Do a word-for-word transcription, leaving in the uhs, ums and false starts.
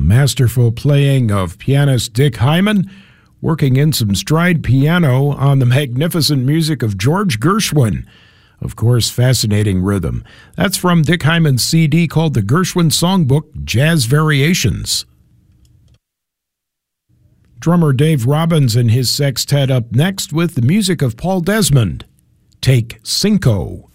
masterful playing of pianist Dick Hyman, working in some stride piano on the magnificent music of George Gershwin. Of course, fascinating rhythm. That's from Dick Hyman's C D called the Gershwin Songbook, Jazz Variations. Drummer Dave Robbins and his sextet up next with the music of Paul Desmond. Take Cinco.